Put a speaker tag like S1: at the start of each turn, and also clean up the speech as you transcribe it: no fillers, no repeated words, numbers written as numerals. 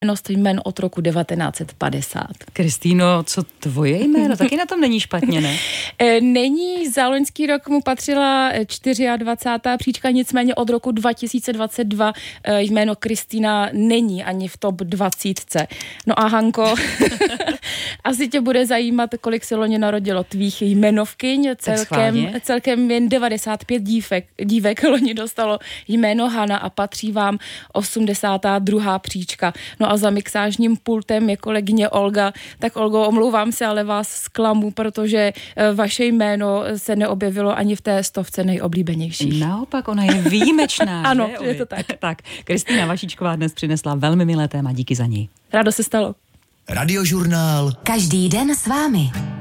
S1: jméno od roku 1950.
S2: Kristýno, co tvoje jméno? Taky na tom není špatně, ne?
S1: Není, za loňský rok mu patřila 24. příčka, nicméně od roku 2022 jméno Kristýna není ani v top 20. No a Hanko, asi tě bude zajímat, kolik se loni narodilo tvých jmenovkyň. Celkem jen 95 dívek loni dostalo jméno Hana a patří vám 82. příčka. No a za mixážním pultem je kolegyně Olga. Tak Olgo, omlouvám se, ale vás zklamu, protože vaše jméno se neobjevilo ani v té 100 nejoblíbenějších.
S2: Naopak, ona je výjimečná.
S1: Ano, je to tak.
S2: Tak, Kristýna Vašíčková dnes přinesla velmi milé téma, díky za něj.
S1: Rádo se stalo.
S3: Radiožurnál.
S4: Každý den s vámi.